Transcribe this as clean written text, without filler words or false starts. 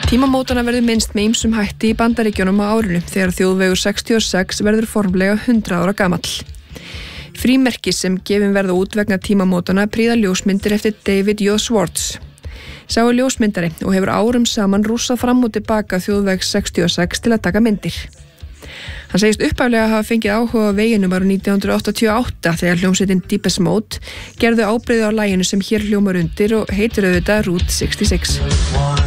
Tímamótana verður minnst með ýmsum hætti í Bandaríkjunum á árinu þegar þjóðvegur 66 verður formlega 100 ára gamall. Frímerki sem gefin verða út vegna tímamótana prýða ljósmyndir eftir David J. Schwartz. Sá er ljósmyndari og hefur árum saman rússað fram og tilbaka þjóðveg 66 til að taka myndir. Hann segist upphaflega að hafa fengið áhuga á veginum árið 1988 þegar hljómsveitin Deepest Mode gerðu ábreiðu á laginu sem hér hljómar undir og heitir auðvitað Route 66.